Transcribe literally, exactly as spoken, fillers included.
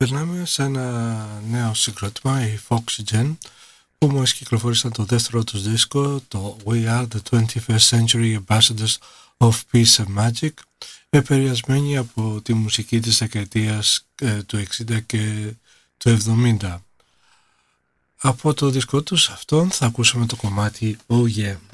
Περνάμε σε ένα νέο συγκρότημα, οι Foxygen, που μόλις κυκλοφόρησαν το δεύτερο τους δίσκο, το We Are the twenty-first Century Ambassadors of Peace and Magic, επηρεασμένοι από τη μουσική της δεκαετίας ε, του εξήντα και του εβδομήντα. Από το δίσκο τους αυτόν θα ακούσουμε το κομμάτι Oh Yeah.